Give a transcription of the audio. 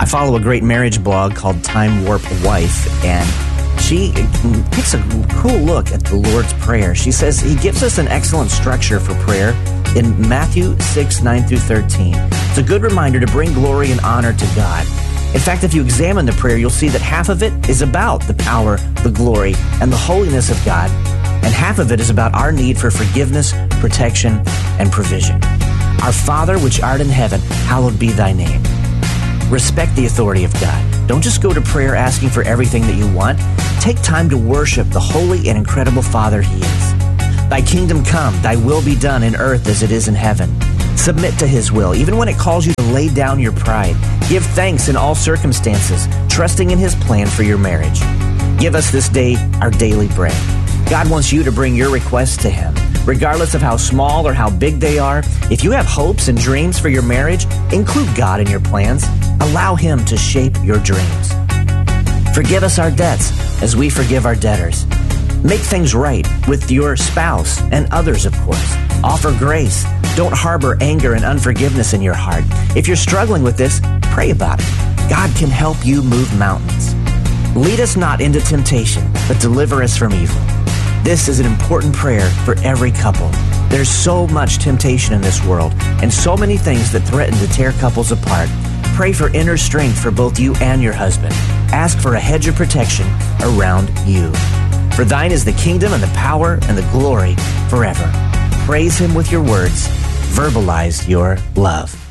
I follow a great marriage blog called Time Warp Wife, and she takes a cool look at the Lord's Prayer. She says he gives us an excellent structure for prayer in Matthew 6:9-13. It's a good reminder to bring glory and honor to God. In fact, if you examine the prayer, you'll see that half of it is about the power, the glory, and the holiness of God, and half of it is about our need for forgiveness, protection, and provision. Our Father, which art in heaven, hallowed be thy name. Respect the authority of God. Don't just go to prayer asking for everything that you want. Take time to worship the holy and incredible Father he is. Thy kingdom come, thy will be done in earth as it is in heaven. Submit to his will, even when it calls you to lay down your pride. Give thanks in all circumstances, trusting in his plan for your marriage. Give us this day our daily bread. God wants you to bring your requests to him. Regardless of how small or how big they are, if you have hopes and dreams for your marriage, include God in your plans. Allow him to shape your dreams. Forgive us our debts as we forgive our debtors. Make things right with your spouse and others, of course. Offer grace. Don't harbor anger and unforgiveness in your heart. If you're struggling with this, pray about it. God can help you move mountains. Lead us not into temptation, but deliver us from evil. This is an important prayer for every couple. There's so much temptation in this world and so many things that threaten to tear couples apart. Pray for inner strength for both you and your husband. Ask for a hedge of protection around you. For thine is the kingdom and the power and the glory forever. Praise him with your words. Verbalize your love.